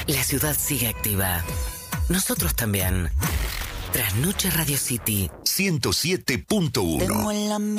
La ciudad sigue activa. Nosotros también. Trasnoche Radio City 107.1.